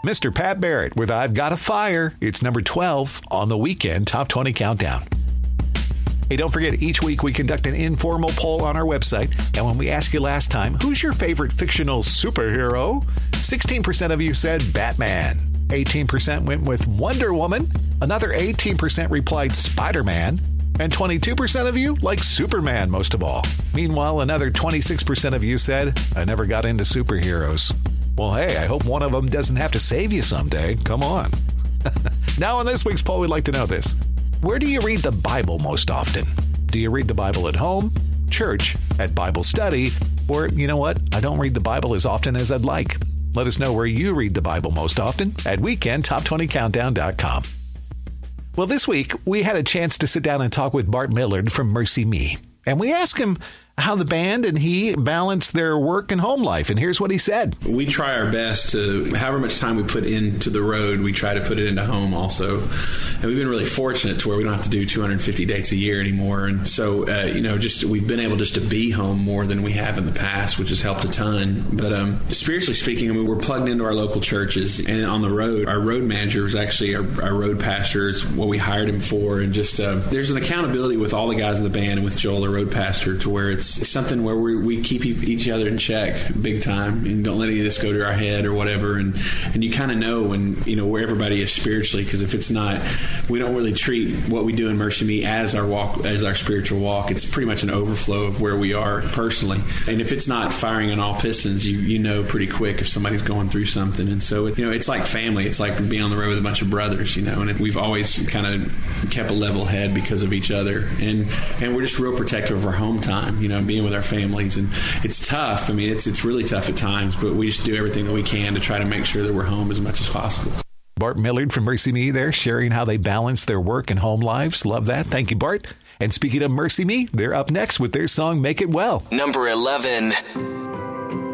Mr. Pat Barrett with I've Got a Fire. It's number 12 on the Weekend Top 20 Countdown. Hey, don't forget, each week we conduct an informal poll on our website. And when we asked you last time, who's your favorite fictional superhero? 16% of you said Batman. 18% went with Wonder Woman. Another 18% replied Spider-Man. And 22% of you like Superman most of all. Meanwhile, another 26% of you said, I never got into superheroes. Well, hey, I hope one of them doesn't have to save you someday. Come on. Now, on this week's poll, we'd like to know this. Where do you read the Bible most often? Do you read the Bible at home, church, at Bible study, or, you know what, I don't read the Bible as often as I'd like? Let us know where you read the Bible most often at weekendtop20countdown.com. Well, this week, we had a chance to sit down and talk with Bart Millard from Mercy Me. And we asked him how the band and he balance their work and home life. And here's what he said. We try our best to, however much time we put into the road, we try to put it into home also. And we've been really fortunate to where we don't have to do 250 dates a year anymore. And so, we've been able just to be home more than we have in the past, which has helped a ton. But spiritually speaking, we're plugged into our local churches. And on the road, our road manager was actually our road pastor, is what we hired him for. And just there's an accountability with all the guys in the band and with Joel, the road pastor, to where it's something where we keep each other in check big time and don't let any of this go to our head or whatever. And you kind of know when, where everybody is spiritually, because if it's not, we don't really treat what we do in Mercy Me as our walk, as our spiritual walk. It's pretty much an overflow of where we are personally. And if it's not firing on all pistons, you know pretty quick if somebody's going through something. And so, it's like family. It's like being on the road with a bunch of brothers, and we've always kind of kept a level head because of each other. And we're just real protective of our home time, being with our families. And it's tough. I mean, it's really tough at times, but we just do everything that we can to try to make sure that we're home as much as possible. Bart Millard from Mercy Me there, sharing how they balance their work and home lives. Love that. Thank you, Bart. And speaking of Mercy Me, they're up next with their song, Make It Well. Number 11.